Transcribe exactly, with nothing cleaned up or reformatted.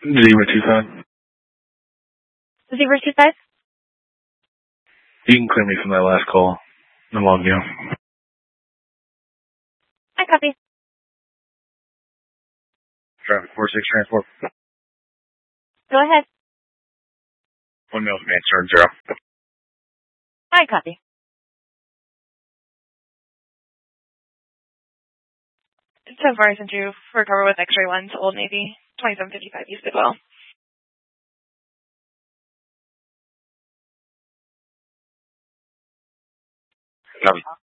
Zebra two five. Zebra two five? You can clear me from that last call. I'm on you. I copy. Traffic four six transport. Go ahead. One mil man, turn zero. I copy. So far, I sent you for cover with X-ray one to Old Navy, twenty-seven fifty-five East Bidwell. Copy.